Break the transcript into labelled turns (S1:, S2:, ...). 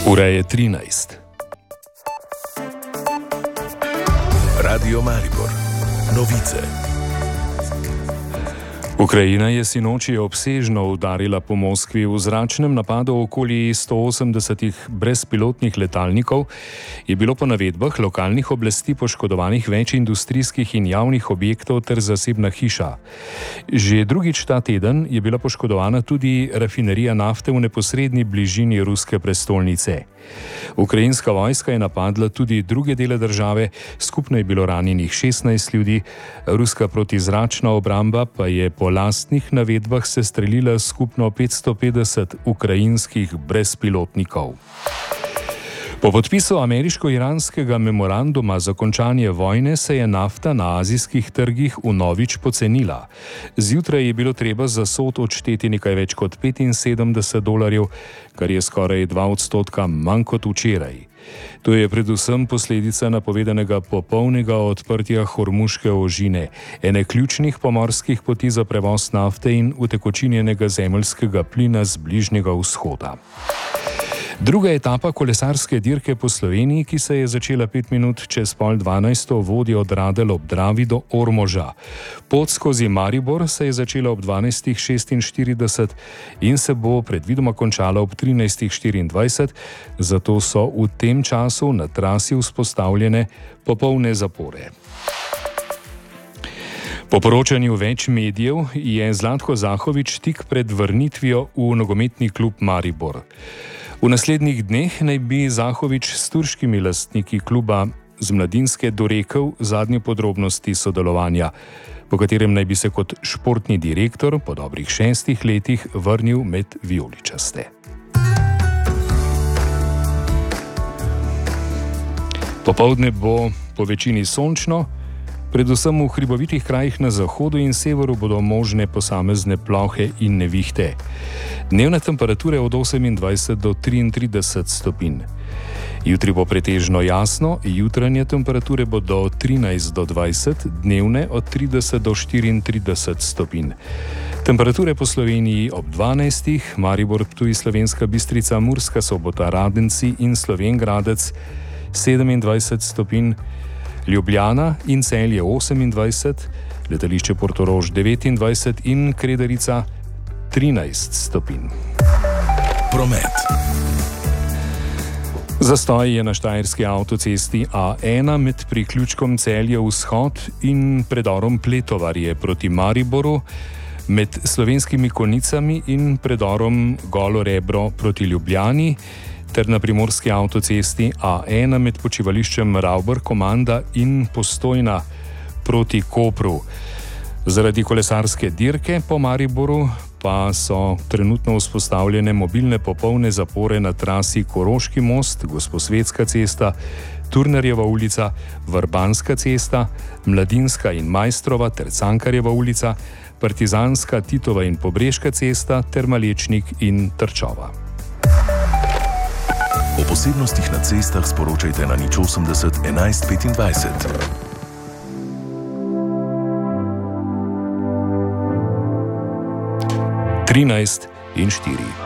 S1: Ura je 13.
S2: Radio Maribor. Novice.
S1: Ukrajina je sinoči obsežno udarila po Moskvi. V zračnem napadu okoli 180 brezpilotnih letalnikov je bilo po navedbah lokalnih oblasti poškodovanih več industrijskih in javnih objektov ter zasebna hiša. Že drugič ta teden je bila poškodovana tudi rafinerija nafte v neposrednji bližini ruske prestolnice. Ukrajinska vojska je napadla tudi druge dele države, skupno je bilo ranjenih 16 ljudi, ruska protizračna obramba pa je po lastnih navedbah sestrelila skupno 550 ukrajinskih brezpilotnikov. Po podpisu ameriško-iranskega memoranduma za končanje vojne se je nafta na azijskih trgih vnovič pocenila. Zjutraj je bilo treba za sod odšteti nekaj več kot $75, kar je skoraj 2% manj kot včeraj. To je predvsem posledica napovedanega popolnega odprtja Hormuške ožine, ene ključnih pomorskih poti za prevoz nafte in utekočinjenega zemeljskega plina z Bližnjega vzhoda. Druga etapa kolesarske dirke po Sloveniji, ki se je začela 5 minut čez 11:30, vodi od Radelj ob Dravi do Ormoža. Pot skozi Maribor se je začela ob 12:46 in se bo predvidoma končala ob 13:24, zato so v tem času na trasi vzpostavljene popolne zapore. Po poročanju več medijev je Zlatko Zahović tik pred vrnitvijo v nogometni klub Maribor. V naslednjih dneh naj bi Zahović s turškimi lastniki kluba z Mladinske dorekel zadnje podrobnosti sodelovanja, po katerem naj bi se kot športni direktor po dobrih 6 letih vrnil med vijoličaste. Popoldne bo po večini sončno, predvsem v hribovitih krajih na zahodu in severu bodo možne posamezne plohe in nevihte. Dnevne temperature od 28 do 33 stopinj. Jutri bo pretežno jasno, jutranje temperature bodo od 13 do 20, dnevne od 30 do 34 stopinj. Temperature po Sloveniji ob 12, Maribor, Ptuj, Slovenska Bistrica, Murska Sobota, Radenci in Slovenj Gradec 27 stopinj, Ljubljana in Celje 28, letališče Portorož 29 in Kredarica 13 stopinj.
S2: Promet.
S1: Zastoj je na štajerski avtocesti A1 med priključkom Celje vzhod in predorom Pletovarje proti Mariboru, med Slovenskimi Konjicami in predorom Golo Rebro proti Ljubljani, ter na primorski avtocesti A1 med počivališčem Ravber Komanda in Postojna proti Kopru. Zaradi kolesarske dirke po Mariboru pa so trenutno vzpostavljene mobilne popolne zapore na trasi Koroški most, Gosposvetska cesta, Turnerjeva ulica, Vrbanska cesta, Mladinska in Majstrova ter Cankarjeva ulica, Partizanska, Titova in Pobreška cesta ter Malečnik in Trčova.
S2: O posebnostih na cestah sporočajte na 080 11 25.
S1: Trinajst in 4.